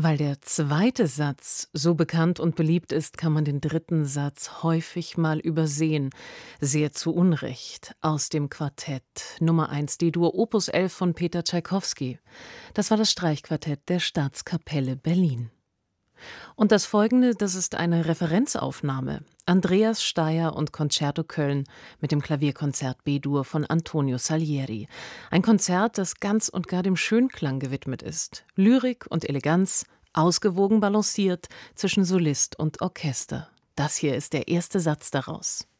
Weil der zweite Satz so bekannt und beliebt ist, kann man den dritten Satz häufig mal übersehen. Sehr zu Unrecht. Aus dem Quartett Nummer 1 D-Dur Opus 11 von Peter Tschaikowski. Das war das Streichquartett der Staatskapelle Berlin. Und das Folgende, das ist eine Referenzaufnahme. Andreas Steier und Concerto Köln mit dem Klavierkonzert B-Dur von Antonio Salieri. Ein Konzert, das ganz und gar dem Schönklang gewidmet ist. Lyrik und Eleganz, ausgewogen balanciert zwischen Solist und Orchester. Das hier ist der erste Satz daraus.